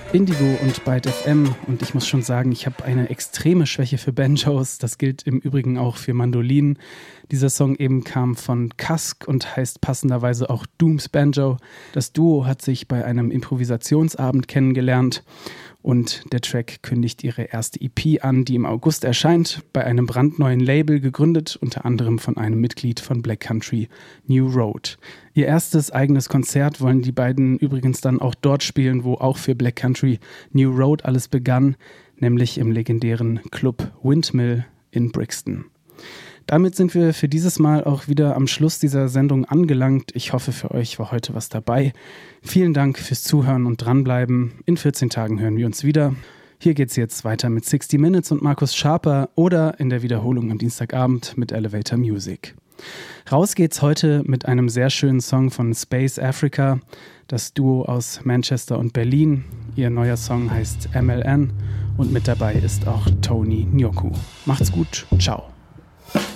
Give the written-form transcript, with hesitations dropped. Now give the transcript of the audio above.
Indigo und Byte FM, und ich muss schon sagen, ich habe eine extreme Schwäche für Banjos. Das gilt im Übrigen auch für Mandolinen. Dieser Song eben kam von Kask und heißt passenderweise auch Dooms Banjo. Das Duo hat sich bei einem Improvisationsabend kennengelernt und der Track kündigt ihre erste EP an, die im August erscheint, bei einem brandneuen Label gegründet, unter anderem von einem Mitglied von Black Country, New Road. Ihr erstes eigenes Konzert wollen die beiden übrigens dann auch dort spielen, wo auch für Black Country New Road alles begann, nämlich im legendären Club Windmill in Brixton. Damit sind wir für dieses Mal auch wieder am Schluss dieser Sendung angelangt. Ich hoffe, für euch war heute was dabei. Vielen Dank fürs Zuhören und Dranbleiben. In 14 Tagen hören wir uns wieder. Hier geht's jetzt weiter mit 60 Minutes und Markus Sharper oder in der Wiederholung am Dienstagabend mit Elevator Music. Raus geht's heute mit einem sehr schönen Song von Space Africa, das Duo aus Manchester und Berlin. Ihr neuer Song heißt MLN und mit dabei ist auch Tony Nyoku. Macht's gut, ciao.